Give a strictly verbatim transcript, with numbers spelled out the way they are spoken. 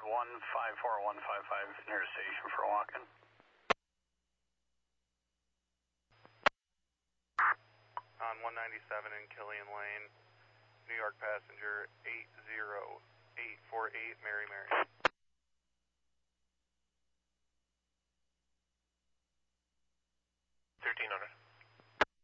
one five four one five five near the station for a walk-in. On one ninety-seven in Killian Lane, New York passenger eight zero eight four eight, Mary Mary. thirteen hundred.